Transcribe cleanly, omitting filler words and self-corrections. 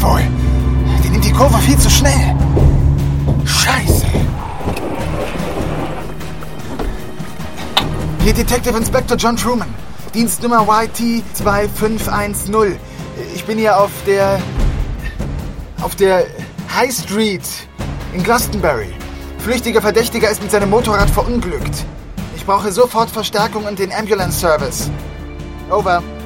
wohl? Der nimmt die Kurve viel zu schnell. Scheiße. Hier Detective Inspector John Truman. Dienstnummer YT2510. Ich bin hier auf der High Street in Glastonbury. Flüchtiger Verdächtiger ist mit seinem Motorrad verunglückt. Ich brauche sofort Verstärkung und den Ambulance Service. Over.